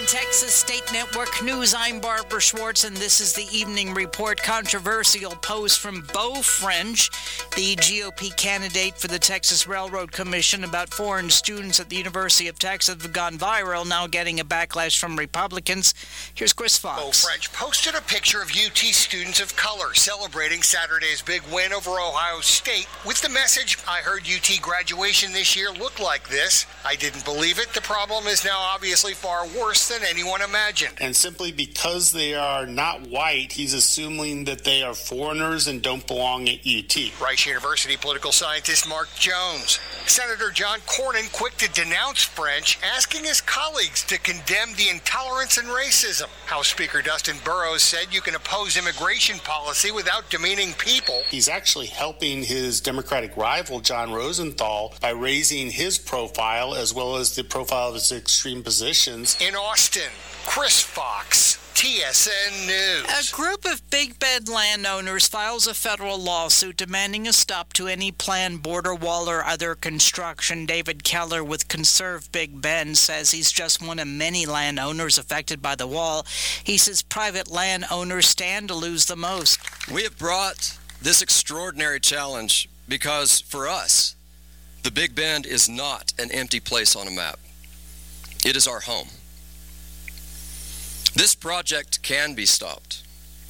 Texas State Network News, I'm Barbara Schwartz, and this is the Evening Report. Controversial post from Beau French, the GOP candidate for the Texas Railroad Commission, about foreign students at the University of Texas have gone viral, now getting a backlash from Republicans. Here's Chris Fox. Beau French posted a picture of UT students of color celebrating Saturday's big win over Ohio State with the message, "I heard UT graduation this year looked like this. I didn't believe it. The problem is now obviously far worse than anyone imagined." And simply because they are not white, he's assuming that they are foreigners and don't belong at UT. Rice University political scientist Mark Jones. Senator John Cornyn quick to denounce French, asking his colleagues to condemn the intolerance and racism. House Speaker Dustin Burrows said you can oppose immigration policy without demeaning people. He's actually helping his Democratic rival, John Rosenthal, by raising his profile as well as the profile of his extreme positions. In Austin, Chris Fox, TSN News. A group of Big Bend landowners files a federal lawsuit demanding a stop to any planned border wall or other construction. David Keller with Conserve Big Bend says he's just one of many landowners affected by the wall. He says private landowners stand to lose the most. We have brought this extraordinary challenge because, for us, the Big Bend is not an empty place on a map. It is our home. This project can be stopped.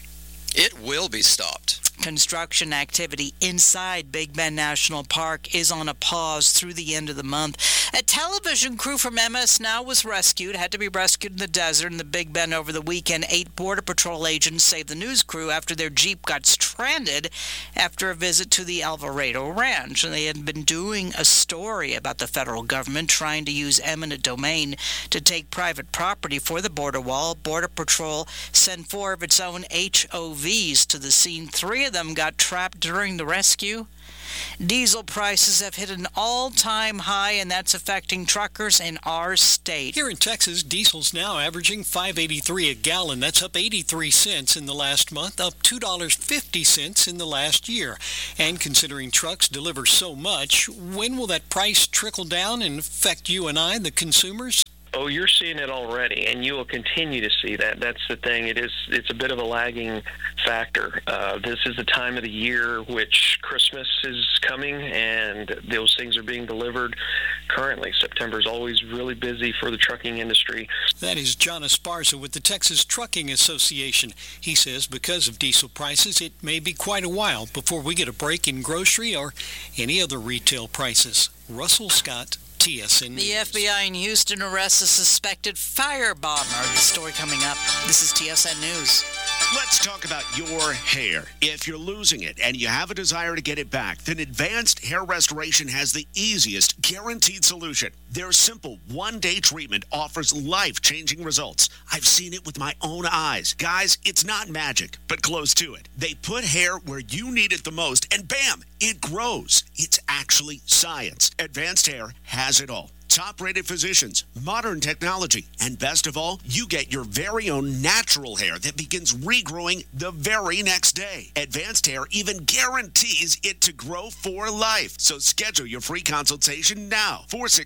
It will be stopped. Construction activity inside Big Bend National Park is on a pause through the end of the month. A television crew from MS Now was rescued, had to be rescued in the desert in the Big Bend over the weekend. 8 Border Patrol agents saved the news crew after their Jeep got stranded after a visit to the Alvarado Ranch. And they had been doing a story about the federal government trying to use eminent domain to take private property for the border wall. Border Patrol sent 4 of its own HOVs to the scene. 3 of them got trapped during the rescue. Diesel prices have hit an all-time high, and that's affecting truckers in our state. Here in Texas, diesel's now averaging $5.83 a gallon. That's up 83 cents in the last month, up $2.50 in the last year. And considering trucks deliver so much, when will that price trickle down and affect you and I, the consumers? Oh, you're seeing it already, and you will continue to see that. That's the thing. It's a bit of a lagging factor. This is the time of the year which Christmas is coming, and those things are being delivered currently. September is always really busy for the trucking industry. That is John Esparza with the Texas Trucking Association. He says because of diesel prices, it may be quite a while before we get a break in grocery or any other retail prices. Russell Scott, TSN News. The FBI in Houston arrests a suspected firebomber. The story coming up. This is TSN News. Let's talk about your hair. If you're losing it and you have a desire to get it back, then Advanced Hair Restoration has the easiest, guaranteed solution. Their simple one-day treatment offers life-changing results. I've seen it with my own eyes. Guys, it's not magic, but close to it. They put hair where you need it the most, and bam, it grows. It's actually science. Advanced Hair has it all. Top-rated physicians, modern technology, and best of all, you get your very own natural hair that begins regrowing the very next day. Advanced Hair even guarantees it to grow for life. So schedule your free consultation now.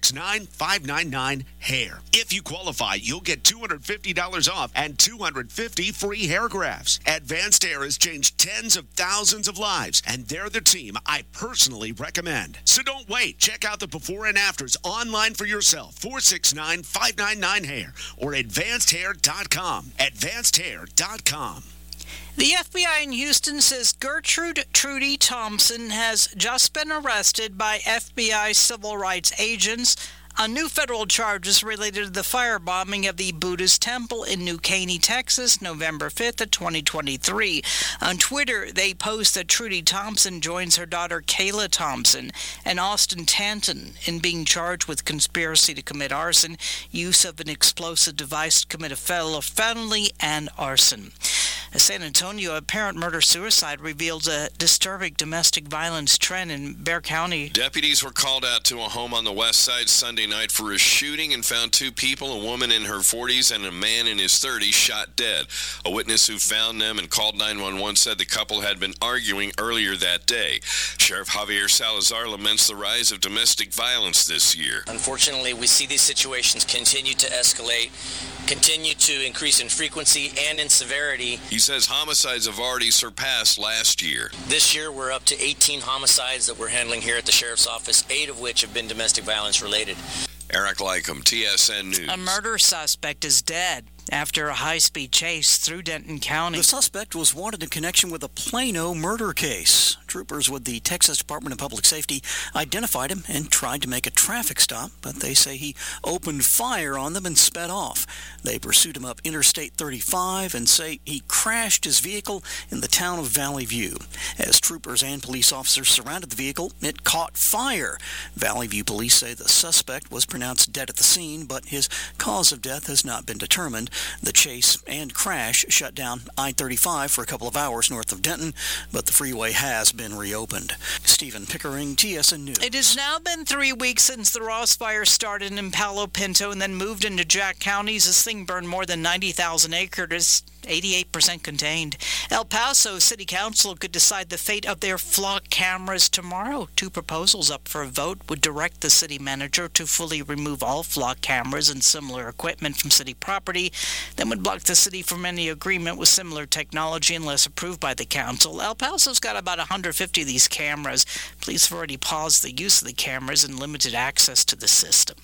469-599-HAIR. If you qualify, you'll get $250 off and 250 free hair grafts. Advanced Hair has changed tens of thousands of lives, and they're the team I personally recommend. So don't wait. Check out the before and afters online for yourself. 469-599-HAIR or advancedhair.com. Advancedhair.com. The FBI in Houston says Gertrude Trudy Thompson has just been arrested by FBI civil rights agents on new federal charges related to the firebombing of the Buddhist temple in New Caney, Texas, November 5th of 2023. On Twitter, they post that Trudy Thompson joins her daughter Kayla Thompson and Austin Tanton in being charged with conspiracy to commit arson, use of an explosive device to commit a felony, and arson. San Antonio, apparent murder-suicide reveals a disturbing domestic violence trend in Bexar County. Deputies were called out to a home on the west side Sunday night for a shooting and found two people, a woman in her 40s and a man in his 30s, shot dead. A witness who found them and called 911 said the couple had been arguing earlier that day. Sheriff Javier Salazar laments the rise of domestic violence this year. Unfortunately, we see these situations continue to escalate, continue to increase in frequency and in severity. He says homicides have already surpassed last year. This year, we're up to 18 homicides that we're handling here at the Sheriff's Office, 8 of which have been domestic violence related. Eric Lycum, TSN News. A murder suspect is dead after a high-speed chase through Denton County. The suspect was wanted in connection with a Plano murder case. Troopers with the Texas Department of Public Safety identified him and tried to make a traffic stop, but they say he opened fire on them and sped off. They pursued him up Interstate 35 and say he crashed his vehicle in the town of Valley View. As troopers and police officers surrounded the vehicle, it caught fire. Valley View police say the suspect was pronounced dead at the scene, but his cause of death has not been determined. The chase and crash shut down I-35 for a couple of hours north of Denton, but the freeway has been reopened. Stephen Pickering, TSN News. It has now been 3 weeks since the Ross fire started in Palo Pinto and then moved into Jack counties. This thing burned more than 90,000 acres, 88% contained. El Paso City Council could decide the fate of their flock cameras tomorrow. 2 proposals up for a vote would direct the city manager to fully remove all flock cameras and similar equipment from city property, then would block the city from any agreement with similar technology unless approved by the council. El Paso's got about 150 of these cameras. Police have already paused the use of the cameras and limited access to the system.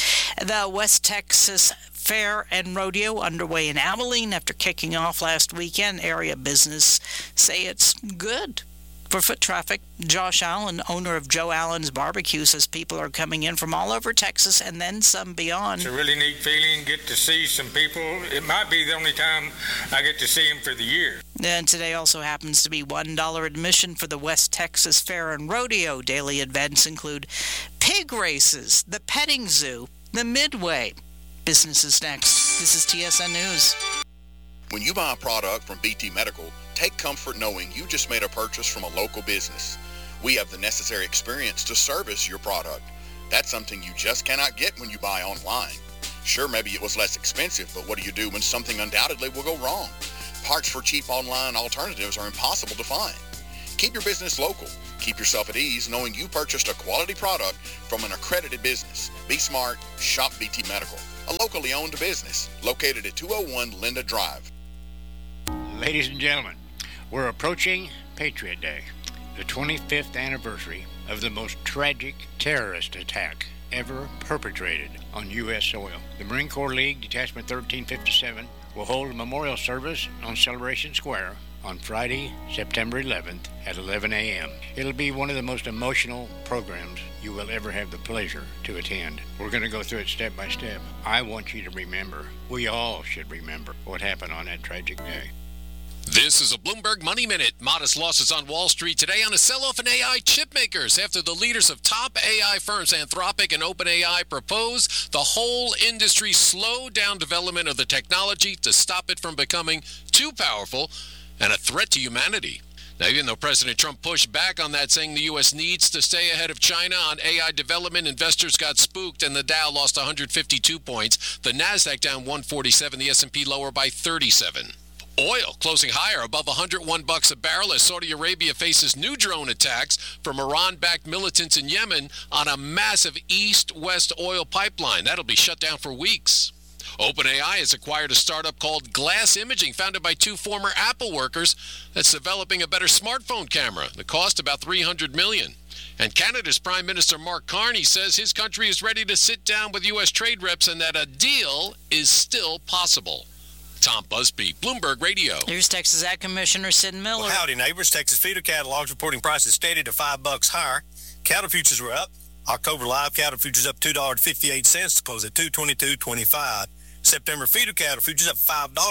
The West Texas Fair and Rodeo underway in Abilene after kicking off last weekend. Area business say it's good for foot traffic. Josh Allen, owner of Joe Allen's Barbecue, says people are coming in from all over Texas and then some beyond. It's a really neat feeling, get to see some people. It might be the only time I get to see them for the year. And today also happens to be $1 admission for the West Texas Fair and Rodeo. Daily events include pig races, the petting zoo, the Midway. Business is next. This is TSN News. When you buy a product from BT Medical, take comfort knowing you just made a purchase from a local business. We have the necessary experience to service your product. That's something you just cannot get when you buy online. Sure, maybe it was less expensive, but what do you do when something undoubtedly will go wrong? Parts for cheap online alternatives are impossible to find. Keep your business local. Keep yourself at ease knowing you purchased a quality product from an accredited business. Be smart. Shop BT Medical, a locally owned business located at 201 Linda Drive. Ladies and gentlemen, we're approaching Patriot Day, the 25th anniversary of the most tragic terrorist attack ever perpetrated on U.S. soil. The Marine Corps League Detachment 1357 will hold a memorial service on Celebration Square on Friday, September 11th at 11 a.m. It'll be one of the most emotional programs you will ever have the pleasure to attend. We're going to go through it step by step. I want you to remember, we all should remember what happened on that tragic day. This is a Bloomberg Money Minute. Modest losses on Wall Street today on a sell-off in AI chip makers after the leaders of top AI firms Anthropic and OpenAI propose the whole industry slow down development of the technology to stop it from becoming too powerful and a threat to humanity. Now, even though President Trump pushed back on that, saying the U.S. needs to stay ahead of China on AI development, investors got spooked and the Dow lost 152 points. The Nasdaq down 147, the S&P lower by 37. Oil closing higher above $101 a barrel as Saudi Arabia faces new drone attacks from Iran-backed militants in Yemen on a massive east-west oil pipeline. That'll be shut down for weeks. OpenAI has acquired a startup called Glass Imaging, founded by 2 former Apple workers, that's developing a better smartphone camera. The cost about $300 million. And Canada's Prime Minister Mark Carney says his country is ready to sit down with U.S. trade reps and that a deal is still possible. Tom Busby, Bloomberg Radio. Here's Texas Ag Commissioner Sid Miller. Well, howdy, neighbors. Texas feeder catalogs reporting prices steady to $5 higher. Cattle futures were up. October live cattle futures up $2.58 to close at $222.25. September feeder cattle futures up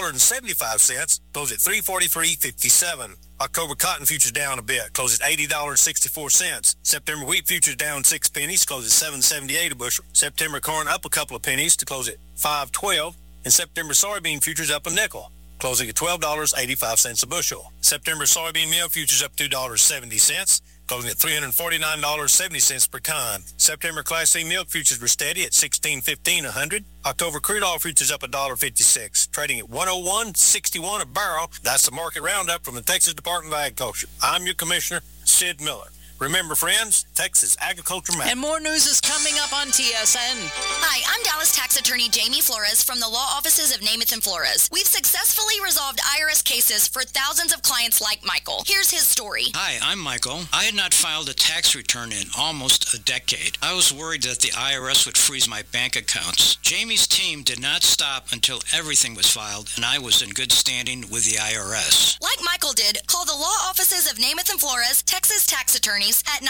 $5.75, close at $343.57. October cotton futures down a bit, close at $80.64. September wheat futures down 6 pennies, close at $7.78 a bushel. September corn up a couple of pennies to close at $5.12. And September soybean futures up a nickel, closing at $12.85 a bushel. September soybean meal futures up $2.70, closing at $349.70 per ton. September Class C milk futures were steady at $16.15 a hundred. October crude oil futures up $1.56, trading at $101.61 a barrel. That's the market roundup from the Texas Department of Agriculture. I'm your Commissioner, Sid Miller. Remember, friends, Texas Agriculture Matters. And more news is coming up on TSN. Hi, I'm Dallas tax attorney Jamie Flores from the law offices of Namath and Flores. We've successfully resolved IRS cases for thousands of clients like Michael. Here's his story. Hi, I'm Michael. I had not filed a tax return in almost a decade. I was worried that the IRS would freeze my bank accounts. Jamie's team did not stop until everything was filed, and I was in good standing with the IRS. Like Michael did, call the law offices of Namath and Flores, Texas tax attorneys, at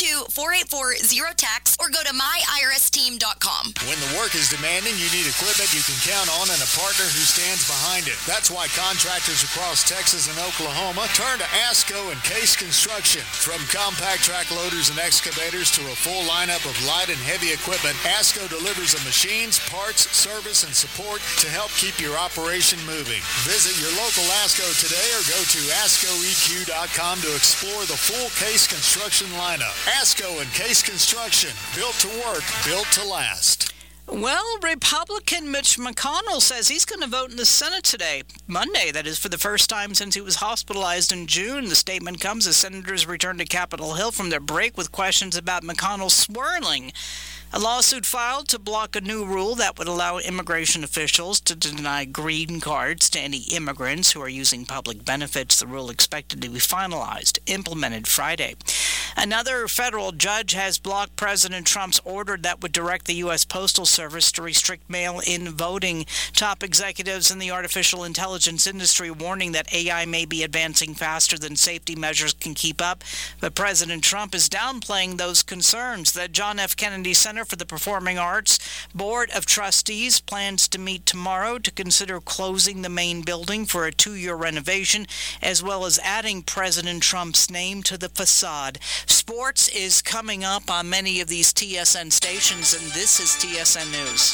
972-484-0TAX or go to myirsteam.com. When the work is demanding, you need equipment you can count on and a partner who stands behind it. That's why contractors across Texas and Oklahoma turn to ASCO and Case Construction. From compact track loaders and excavators to a full lineup of light and heavy equipment, ASCO delivers the machines, parts, service, and support to help keep your operation moving. Visit your local ASCO today or go to ASCOEQ.com to explore the full Case Construction lineup. ASCO and Case Construction, built to work, built to last. Well, Republican Mitch McConnell says he's going to vote in the Senate today, Monday, that is, for the first time since he was hospitalized in June. The statement comes as senators return to Capitol Hill from their break with questions about McConnell swirling. A lawsuit filed to block a new rule that would allow immigration officials to deny green cards to any immigrants who are using public benefits. The rule expected to be implemented Friday. Another federal judge has blocked President Trump's order that would direct the U.S. Postal Service to restrict mail-in voting. Top executives in the artificial intelligence industry warning that AI may be advancing faster than safety measures can keep up. But President Trump is downplaying those concerns. The John F. Kennedy Center for the Performing Arts Board of Trustees plans to meet tomorrow to consider closing the main building for a 2-year renovation, as well as adding President Trump's name to the facade. Sports is coming up on many of these TSN stations, and this is TSN News.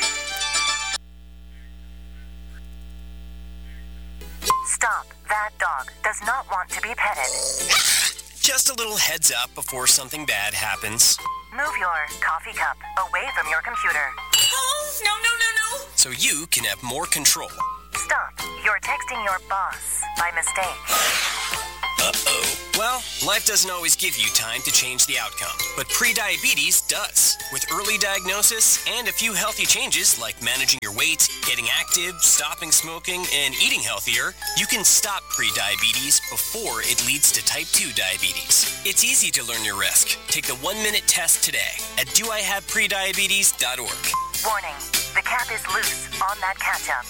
Stop. That dog does not want to be petted. Just a little heads up before something bad happens. Move your coffee cup away from your computer. Oh, no. So you can have more control. Stop. You're texting your boss by mistake. Uh-oh. Well, life doesn't always give you time to change the outcome, but prediabetes does. With early diagnosis and a few healthy changes like managing your weight, getting active, stopping smoking, and eating healthier, you can stop prediabetes before it leads to type 2 diabetes. It's easy to learn your risk. Take the 1-minute test today at doihaveprediabetes.org. Warning, the cap is loose on that ketchup.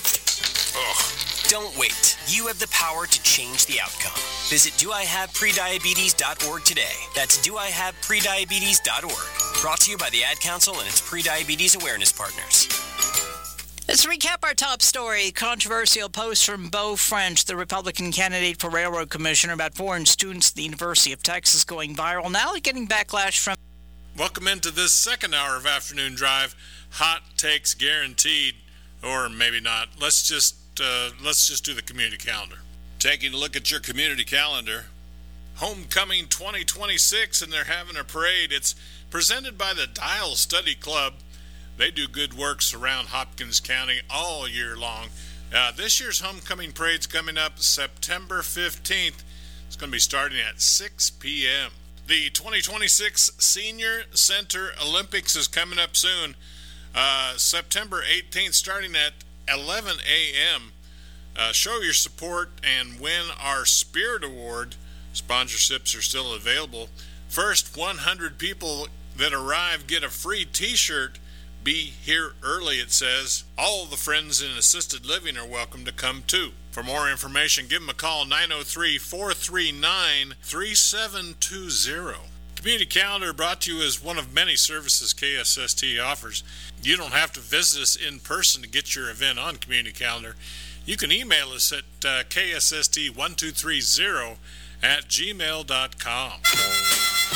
Ugh. Don't wait. You have the power to change the outcome. Visit doihaveprediabetes.org today. That's doihaveprediabetes.org. Brought to you by the Ad Council and its Prediabetes Awareness Partners. Let's recap our top story. Controversial post from Beau French, the Republican candidate for Railroad Commissioner, about foreign students at the University of Texas going viral. Now getting backlash from... Welcome into this second hour of Afternoon Drive. Hot takes guaranteed, or maybe not. Let's just do the community calendar. Taking a look at your community calendar, Homecoming 2026, and they're having a parade. It's presented by the Dial Study Club. They do good works around Hopkins County all year long. This year's Homecoming Parade's coming up September 15th. It's going to be starting at 6 p.m. The 2026 Senior Center Olympics is coming up soon. September 18th, starting at 11 a.m. Show your support and win our Spirit Award. Sponsorships are still available. First 100 people that arrive get a free t-shirt. Be here early, it says. All the friends in assisted living are welcome to come too. For more information, give them a call, 903-439-3720. Community Calendar brought to you as one of many services KSST offers. You don't have to visit us in person to get your event on Community Calendar. You can email us at KSST1230 @gmail.com.